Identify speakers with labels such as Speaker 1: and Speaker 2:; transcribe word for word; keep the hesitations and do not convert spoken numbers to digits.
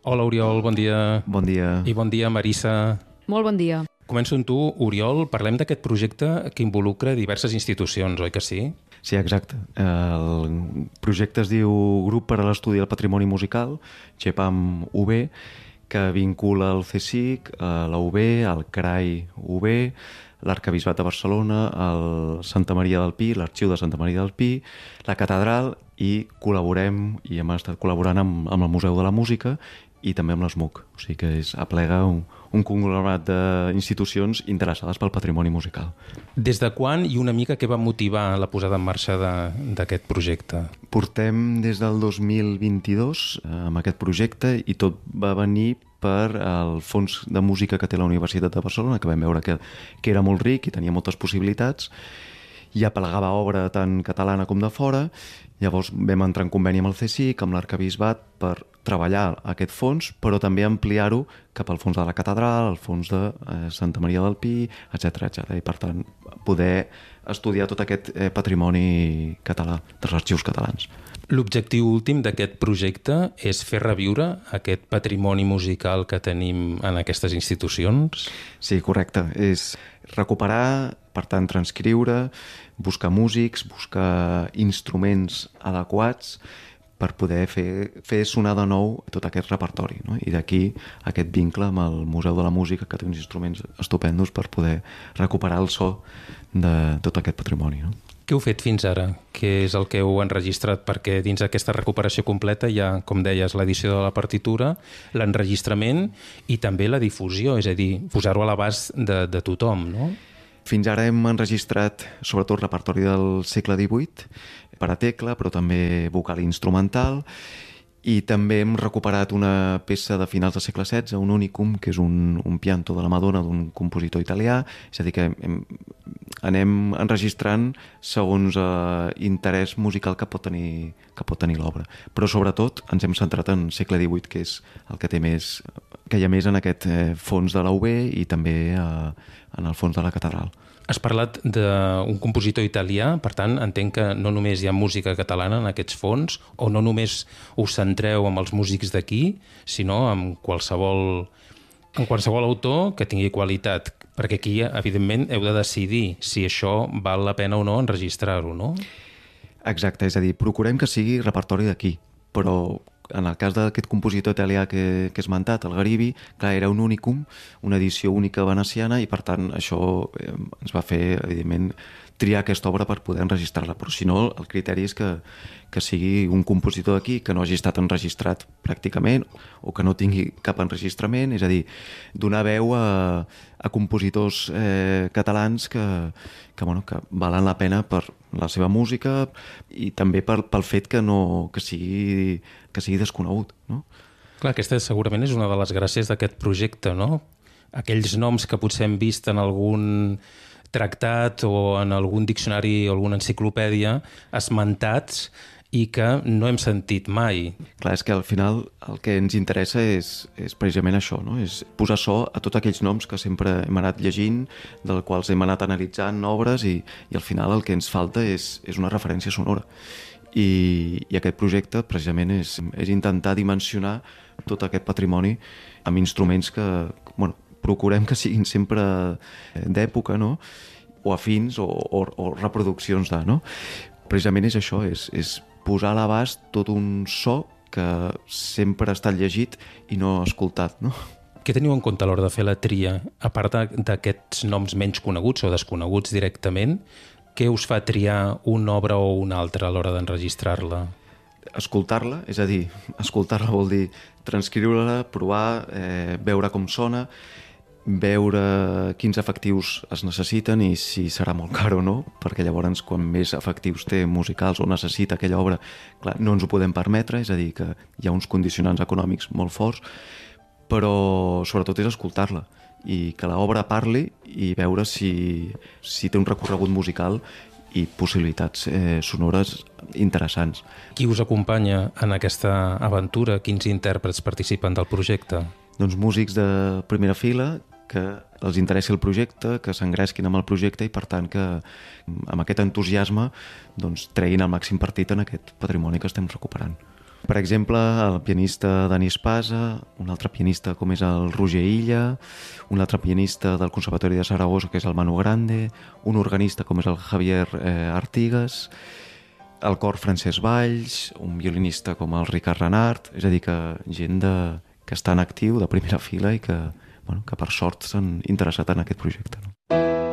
Speaker 1: Hola, Oriol, bon dia.
Speaker 2: Bon dia.
Speaker 1: I bon dia, Marissa.
Speaker 3: Molt bon dia.
Speaker 1: Començo amb tu, Oriol. Parlem d'aquest projecte que involucra diverses institucions, oi que sí?
Speaker 2: Sí, exacte. El projecte es diu Grup per a l'Estudi del Patrimoni Musical, GEPAM U B, que vincula el CSIC, la U B, el CRAI U B, l'Arquebisbat de Barcelona, el Santa Maria del Pi, l'Arxiu de Santa Maria del Pi, la Catedral, i col·laborem i hem estat col·laborant amb, amb el Museu de la Música i també amb l'ESMUC. O sigui que és, aplega un, un conglomerat d'institucions interessades pel patrimoni musical.
Speaker 1: Des de quan i una mica què va motivar la posada en marxa d'aquest projecte?
Speaker 2: Portem des del dos mil vint-i-dos eh, amb aquest projecte i tot va venir per el fons de música que té la Universitat de Barcelona, que vam veure que, que era molt ric i tenia moltes possibilitats i aplegava obra tant catalana com de fora. Llavors vam entrar en conveni amb el CSIC, amb l'Arquebisbat, per treballar aquest fons, però també ampliar-ho cap al fons de la Catedral, al fons de eh, Santa Maria del Pi, etcètera, etcètera. I per tant, poder estudiar tot aquest eh, patrimoni català, dels arxius catalans.
Speaker 1: L'objectiu últim d'aquest projecte és fer reviure aquest patrimoni musical que tenim en aquestes institucions?
Speaker 2: Sí, correcte. És recuperar, per tant, transcriure, buscar músics, buscar instruments adequats per poder fer, fer sonar de nou tot aquest repertori, no? I d'aquí aquest vincle amb el Museu de la Música, que té uns instruments estupendos per poder recuperar el so de tot aquest patrimoni, no?
Speaker 1: Què heu fet fins ara? Què és el que heu enregistrat? Perquè dins d'aquesta recuperació completa hi ha, com deies, l'edició de la partitura, l'enregistrament i també la difusió, és a dir, posar-ho a l'abast de, de tothom, no?
Speaker 2: Fins ara hem enregistrat sobretot repertori del segle divuit, per a tecla, però també vocal i instrumental, i també hem recuperat una peça de finals del segle setze, un Unicum, que és un, un pianto de la Madonna d'un compositor italià, és a dir, que hem, anem enregistrant segons eh, interès musical que pot tenir, que pot tenir l'obra. Però sobretot ens hem centrat en segle divuit, que és el que té més, que hi ha més en aquest eh, fons de la U B i també eh, en el fons de la Catedral.
Speaker 1: Has parlat d'un compositor italià, per tant, entenc que no només hi ha música catalana en aquests fons, o no només us centreu amb els músics d'aquí, sinó amb qualsevol, amb qualsevol autor que tingui qualitat, perquè aquí, evidentment, heu de decidir si això val la pena o no enregistrar-ho, no?
Speaker 2: Exacte, és a dir, procurem que sigui repertori d'aquí, però en el cas d'aquest compositor italià que, que he esmentat, el Garibi, clar, era un Unicum, una edició única veneciana, i per tant això eh, ens va fer, evidentment, triar aquesta obra per poder enregistrar-la, però si no, el criteri és que, que sigui un compositor d'aquí que no hagi estat enregistrat pràcticament o que no tingui cap enregistrament, és a dir, donar veu a, a compositors eh, catalans que, que, bueno, que valen la pena per la seva música i també per, pel fet que, no, que, sigui, que sigui desconegut, no?
Speaker 1: Clar, aquesta segurament és una de les gràcies d'aquest projecte, no? Aquells noms que potser hem vist en algun tractat o en algun diccionari o alguna enciclopèdia esmentats i que no hem sentit mai.
Speaker 2: Clar, és que al final el que ens interessa és, és precisament això, no? És posar so a tots aquells noms que sempre hem anat llegint, dels quals hem anat analitzant obres i, i al final el que ens falta és, és una referència sonora. I, i aquest projecte precisament és, és intentar dimensionar tot aquest patrimoni amb instruments que, bueno, procurem que siguin sempre d'època, no? O afins o, o, o reproduccions de, no? Precisament és això, és, és posar a l'abast tot un so que sempre ha estat llegit i no escoltat, no?
Speaker 1: Què teniu en compte a l'hora de fer la tria? A part d'aquests noms menys coneguts o desconeguts directament, què us fa triar una obra o una altra a l'hora d'enregistrar-la?
Speaker 2: Escoltar-la, és a dir, escoltar-la vol dir transcriure-la, provar, eh, veure com sona, veure quins efectius es necessiten i si serà molt car o no, perquè llavors quan més efectius té musicals o necessita aquella obra, clar, no ens ho podem permetre, és a dir, que hi ha uns condicionants econòmics molt forts, però sobretot és escoltar-la i que l'obra parli i veure si, si té un recorregut musical i possibilitats eh, sonores interessants.
Speaker 1: Qui us acompanya en aquesta aventura? Quins intèrprets participen del projecte?
Speaker 2: Doncs músics de primera fila que els interessi el projecte, que s'engresquin amb el projecte i per tant que amb aquest entusiasme doncs, treguin el màxim partit en aquest patrimoni que estem recuperant. Per exemple, el pianista Dani Espasa, un altre pianista com és el Roger Illa, un altre pianista del Conservatori de Saragossa que és el Manu Grande, un organista com és el Javier eh, Artigas, el cor Francesc Valls, un violinista com el Ricard Renart, és a dir, que gent de, que està en actiu de primera fila i que, bueno, que per sort s'han interessat en aquest projecte. No?